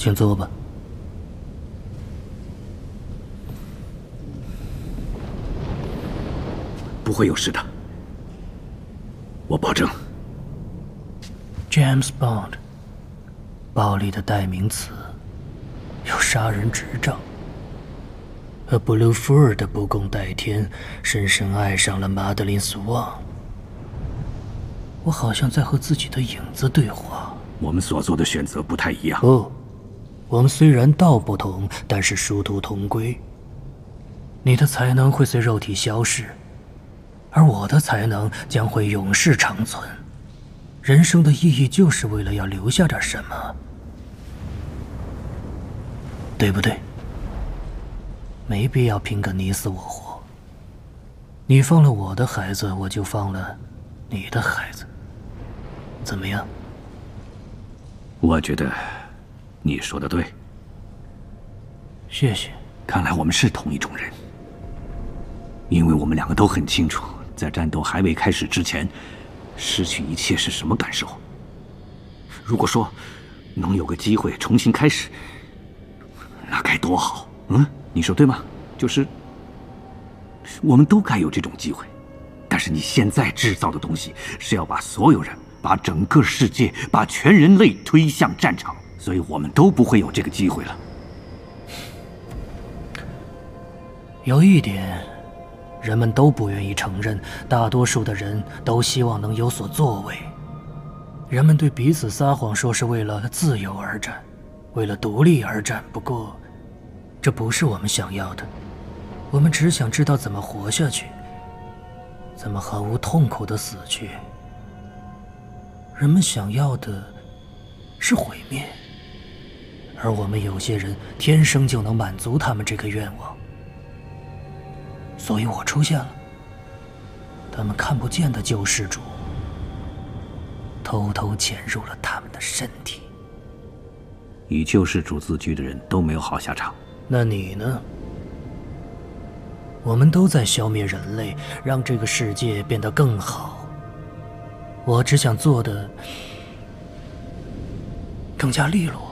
请坐吧。 不会有事的，我保证。 James Bond， 暴力的代名词，有杀人执照。和 Blue Fur 的不共戴天，深深爱上了马德琳·斯旺。我好像在和自己的影子对话。 我们所做的选择不太一样。 不，我们虽然道不同，但是殊途同归。你的才能会随肉体消逝，而我的才能将会永世长存。人生的意义就是为了要留下点什么，对不对？没必要拼个你死我活。你放了我的孩子，我就放了你的孩子，怎么样？ 我觉得你说的对。 谢谢。 看来我们是同一种人，因为我们两个都很清楚，在战斗还未开始之前，失去一切是什么感受。如果说能有个机会重新开始，那该多好。你说对吗？就是我们都该有这种机会。但是你现在制造的东西是要把所有人，把整个世界，把全人类推向战场，所以我们都不会有这个机会了。 有一点，人们都不愿意承认，大多数的人都希望能有所作为。人们对彼此撒谎，说是为了自由而战，为了独立而战。不过，这不是我们想要的。我们只想知道怎么活下去，怎么毫无痛苦地死去。人们想要的是毁灭，而我们有些人天生就能满足他们这个愿望。所以我出现了，他们看不见的救世主，偷偷潜入了他们的身体。 以救世主自居的人都没有好下场。 那你呢？我们都在消灭人类，让这个世界变得更好。我只想做的更加利落。